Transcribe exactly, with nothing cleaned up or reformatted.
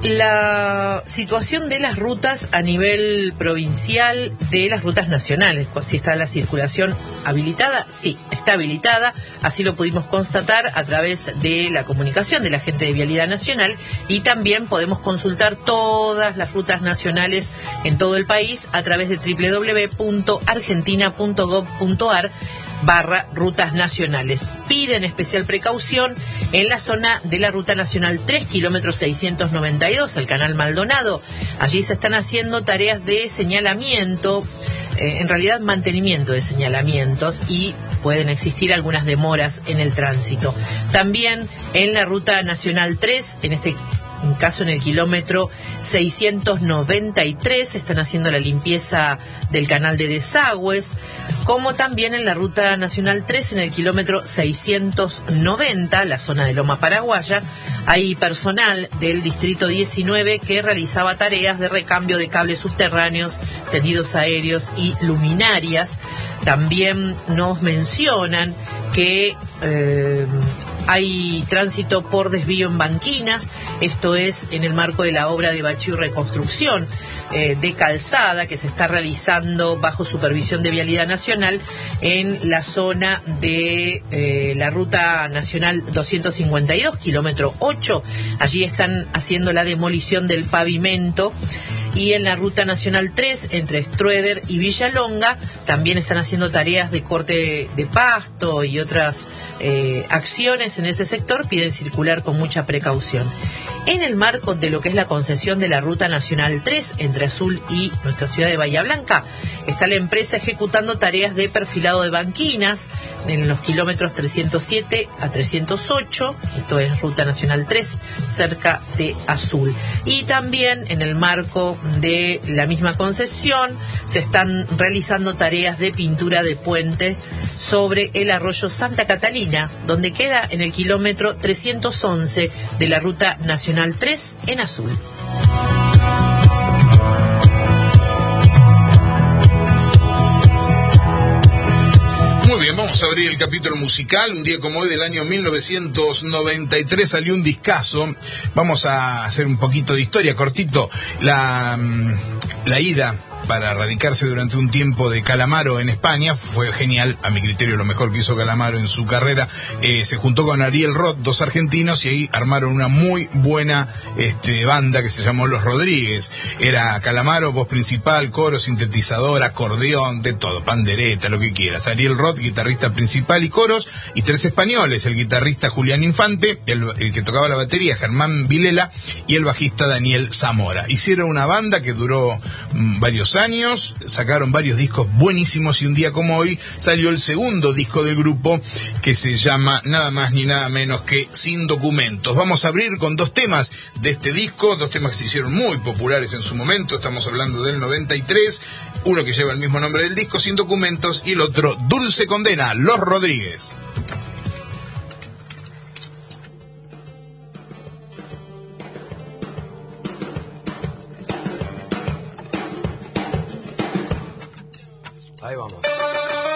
La situación de las rutas a nivel provincial, de las rutas nacionales, si está la circulación habilitada, sí, está habilitada, así lo pudimos constatar a través de la comunicación de la gente de Vialidad Nacional, y también podemos consultar todas las rutas nacionales en todo el país a través de doble u doble u doble u punto argentina punto gov punto ar barra rutas nacionales. Piden especial precaución en la zona de la Ruta Nacional tres, kilómetro seiscientos noventa y dos, el Canal Maldonado. Allí se están haciendo tareas de señalamiento, eh, en realidad mantenimiento de señalamientos, y pueden existir algunas demoras en el tránsito. También en la Ruta Nacional tres, en este En caso en el kilómetro seiscientos noventa y tres, están haciendo la limpieza del canal de desagües, como también en la Ruta Nacional tres, en el kilómetro seiscientos noventa, la zona de Loma Paraguaya. Hay personal del Distrito diecinueve que realizaba tareas de recambio de cables subterráneos, tendidos aéreos y luminarias. También nos mencionan que eh, hay tránsito por desvío en banquinas, esto es en el marco de la obra de bacheo y reconstrucción eh, de calzada que se está realizando bajo supervisión de Vialidad Nacional en la zona de eh, la Ruta Nacional doscientos cincuenta y dos, kilómetro ocho. Allí están haciendo la demolición del pavimento. Y en la Ruta Nacional tres, entre Strueder y Villalonga, también están haciendo tareas de corte de pasto y otras eh, acciones en ese sector. Piden circular con mucha precaución. En el marco de lo que es la concesión de la Ruta Nacional tres, entre Azul y nuestra ciudad de Bahía Blanca, está la empresa ejecutando tareas de perfilado de banquinas en los kilómetros trescientos siete a trescientos ocho, esto es Ruta Nacional tres, cerca de Azul. Y también en el marco de la misma concesión se están realizando tareas de pintura de puente sobre el arroyo Santa Catalina, donde queda en el kilómetro trescientos once de la Ruta Nacional tres en Azul. Muy bien, vamos a abrir el capítulo musical. Un día como hoy del año mil novecientos noventa y tres salió un discazo. Vamos a hacer un poquito de historia, cortito. La, la ida para radicarse durante un tiempo de Calamaro en España fue genial, a mi criterio lo mejor que hizo Calamaro en su carrera. Eh, se juntó con Ariel Roth, dos argentinos, y ahí armaron una muy buena este, banda que se llamó Los Rodríguez. Era Calamaro, voz principal, coro, sintetizador, acordeón, de todo, pandereta, lo que quieras. Ariel Roth, guitarrista principal y coros, y tres españoles, el guitarrista Julián Infante, el, el que tocaba la batería Germán Vilela y el bajista Daniel Zamora. Hicieron una banda que duró mmm, varios años, sacaron varios discos buenísimos, y un día como hoy salió el segundo disco del grupo, que se llama nada más ni nada menos que Sin Documentos. Vamos a abrir con dos temas de este disco, dos temas que se hicieron muy populares en su momento. Estamos hablando del noventa y tres, uno que lleva el mismo nombre del disco, Sin Documentos, y el otro, Dulce Condena, Los Rodríguez. Ahí vamos.